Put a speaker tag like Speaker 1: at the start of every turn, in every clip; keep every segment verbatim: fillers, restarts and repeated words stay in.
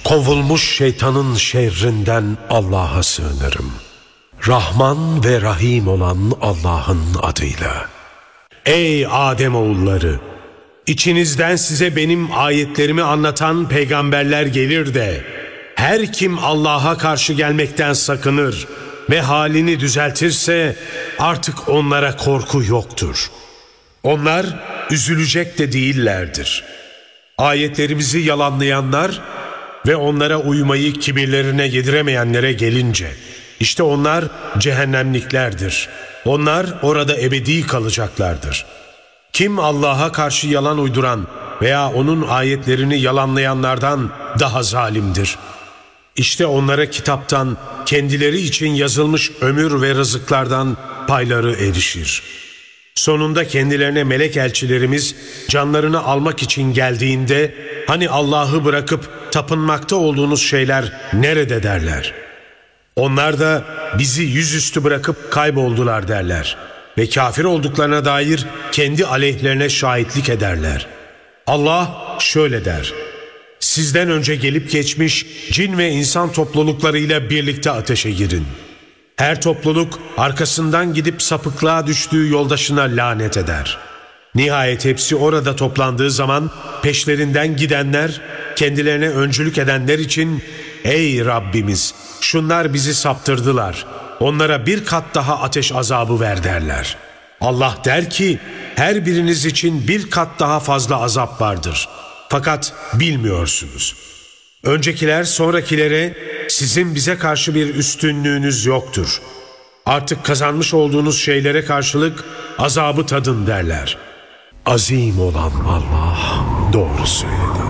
Speaker 1: Kovulmuş şeytanın şerrinden Allah'a sığınırım. Rahman ve Rahim olan Allah'ın adıyla. Ey Ademoğulları! İçinizden size benim ayetlerimi anlatan peygamberler gelir de, her kim Allah'a karşı gelmekten sakınır ve halini düzeltirse artık onlara korku yoktur. Onlar üzülecek de değillerdir. Ayetlerimizi yalanlayanlar ve onlara uymayı kibirlerine yediremeyenlere gelince, işte onlar cehennemliklerdir. Onlar orada ebedi kalacaklardır. Kim Allah'a karşı yalan uyduran veya onun ayetlerini yalanlayanlardan daha zalimdir. İşte onlara kitaptan kendileri için yazılmış ömür ve rızıklardan payları erişir. Sonunda kendilerine melek elçilerimiz canlarını almak için geldiğinde, hani Allah'ı bırakıp tapınmakta olduğunuz şeyler nerede derler. Onlar da bizi yüzüstü bırakıp kayboldular derler ve kafir olduklarına dair kendi aleyhlerine şahitlik ederler. Allah şöyle der: sizden önce gelip geçmiş cin ve insan topluluklarıyla birlikte ateşe girin. Her topluluk arkasından gidip sapıklığa düştüğü yoldaşına lanet eder. Nihayet hepsi orada toplandığı zaman peşlerinden gidenler, kendilerine öncülük edenler için "Ey Rabbimiz, şunlar bizi saptırdılar. Onlara bir kat daha ateş azabı ver" derler. Allah der ki, her biriniz için bir kat daha fazla azap vardır. Fakat bilmiyorsunuz. Öncekiler sonrakilere, sizin bize karşı bir üstünlüğünüz yoktur. Artık kazanmış olduğunuz şeylere karşılık azabı tadın derler. Azim olan Allah doğru söyledi.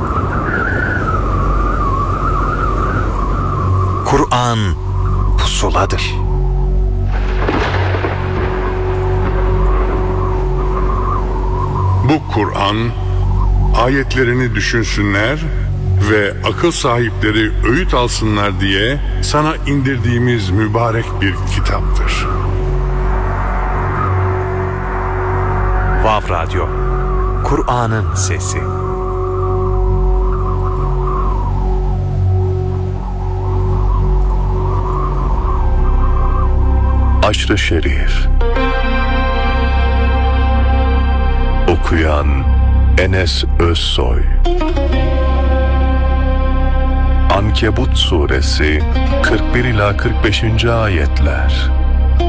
Speaker 2: Kur'an pusuladır.
Speaker 3: Bu Kur'an, ayetlerini düşünsünler ve akıl sahipleri öğüt alsınlar diye sana indirdiğimiz mübarek bir kitaptır.
Speaker 2: Vav Radyo, Kur'an'ın sesi.
Speaker 4: Aşr-ı Şerif. Okuyan Enes Özsoy. Ankebut Suresi kırk bir ila kırk beşinci ayetler.